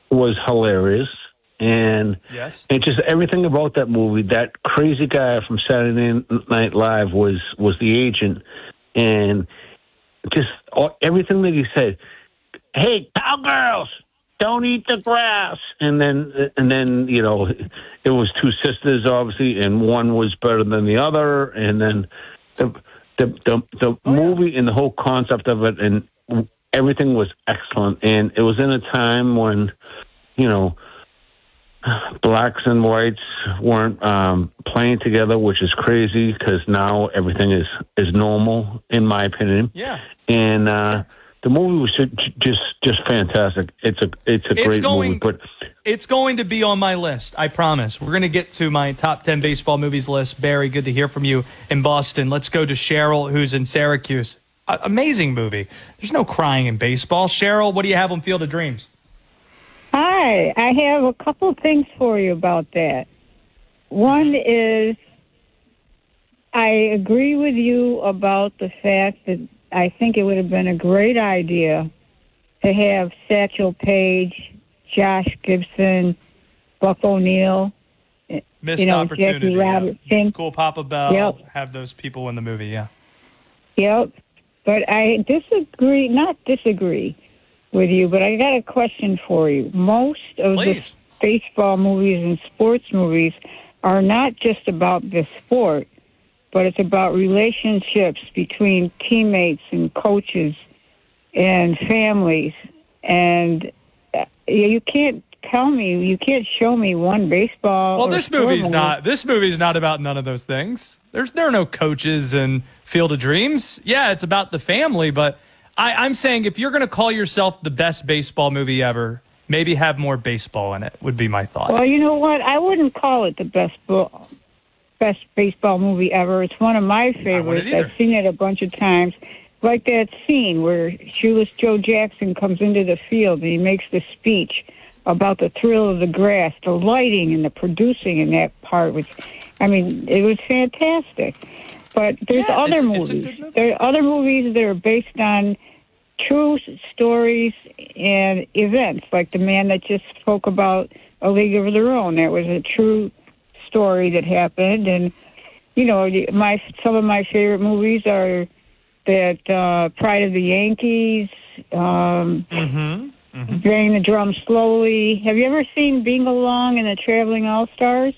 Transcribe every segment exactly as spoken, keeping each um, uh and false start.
was hilarious. And yes. and just everything about that movie, that crazy guy from Saturday Night Live was, was the agent. And just all, everything that he said, hey, cowgirls, don't eat the grass. And then, and then, you know, it was two sisters, obviously, and one was better than the other. And then the the the, the oh, movie yeah. and the whole concept of it and everything was excellent. And it was in a time when, you know, blacks and whites weren't um, playing together, which is crazy because now everything is, is normal, in my opinion. Yeah. And uh, the movie was just just fantastic. It's a it's a it's great going, movie. But it's going to be on my list, I promise. We're going to get to my top ten baseball movies list. Barry, good to hear from you in Boston. Let's go to Cheryl, who's in Syracuse. A- amazing movie. There's no crying in baseball. Cheryl, what do you have on Field of Dreams? Hi, I have a couple things for you about that. One is I agree with you about the fact that I think it would have been a great idea to have Satchel Paige, Josh Gibson, Buck O'Neil, Missed you know, opportunity. Jackie Yeah. Robinson. Cool Papa Bell. Yep. Have those people in the movie, yeah. Yep. But I disagree, not disagree with you, but I got a question for you. Most of Please. the baseball movies and sports movies are not just about the sport, but it's about relationships between teammates and coaches and families. And uh, you can't tell me, you can't show me one baseball. Well, or this movie's movie. not. This movie's not about none of those things. There's there are no coaches in Field of Dreams. Yeah, it's about the family, but I, I'm saying if you're going to call yourself the best baseball movie ever, maybe have more baseball in it. Would be my thought. Well, you know what? I wouldn't call it the best book. Best baseball movie ever. It's one of my favorites. I've seen it a bunch of times. Like that scene where Shoeless Joe Jackson comes into the field and he makes the speech about the thrill of the grass, the lighting and the producing in that part. Which, I mean, it was fantastic. But there's yeah, other it's, movies. it's movie. There are other movies that are based on true stories and events, like the man that just spoke about A League of Their Own. That was a true story that happened. And you know, my some of my favorite movies are that uh Pride of the Yankees, um mm-hmm. Mm-hmm. Bang the Drum Slowly. Have you ever seen Bing Along and the Traveling All-Stars?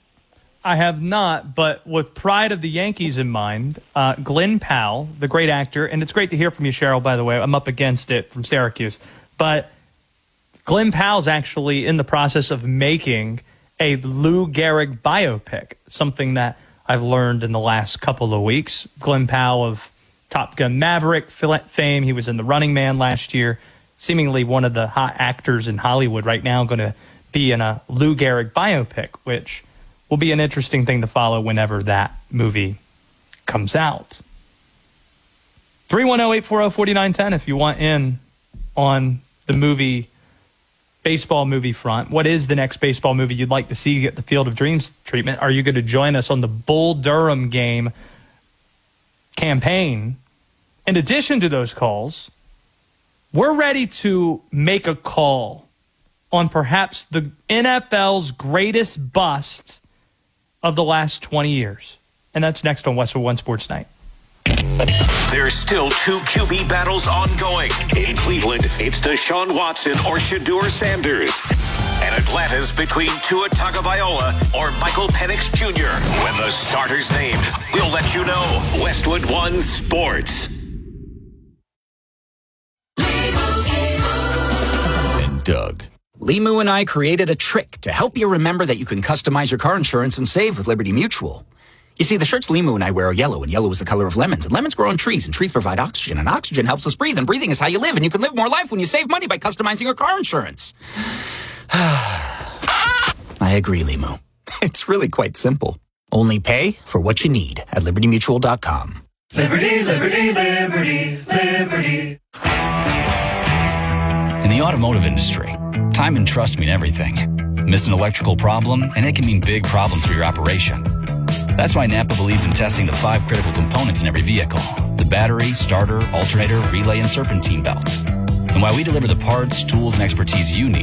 I have not, but with Pride of the Yankees in mind, uh, Glenn Powell, the great actor, and it's great to hear from you, Cheryl, by the way. I'm up against it from Syracuse. But Glenn Powell's actually in the process of making a Lou Gehrig biopic, something that I've learned in the last couple of weeks. Glenn Powell of Top Gun Maverick fame. He was in The Running Man last year. Seemingly one of the hot actors in Hollywood right now, going to be in a Lou Gehrig biopic, which will be an interesting thing to follow whenever that movie comes out. three one zero, eight four zero, four nine one zero if you want in on the movie, baseball movie front. What is the next baseball movie you'd like to see get the Field of Dreams treatment? Are you going to join us on the Bull Durham game campaign? In addition to those calls, we're ready to make a call on perhaps the N F L's greatest bust of the last twenty years. And that's next on Westwood One Sports Night. There's still two Q B battles ongoing. In Cleveland, it's Deshaun Watson or Shedeur Sanders. And Atlanta's between Tua Tagovailoa or Michael Penix Junior When the starter's named, we'll let you know. Westwood One Sports. And Doug. Limu and I created a trick to help you remember that you can customize your car insurance and save with Liberty Mutual. You see, the shirts Limu and I wear are yellow, and yellow is the color of lemons. And lemons grow on trees, and trees provide oxygen, and oxygen helps us breathe, and breathing is how you live, and you can live more life when you save money by customizing your car insurance. I agree, Limu. It's really quite simple. Only pay for what you need at liberty mutual dot com. Liberty, liberty, liberty, liberty. In the automotive industry, time and trust mean everything. Miss an electrical problem, and it can mean big problems for your operation. That's why Napa believes in testing the five critical components in every vehicle: the battery, starter, alternator, relay, and serpentine belt. And why we deliver the parts, tools, and expertise you need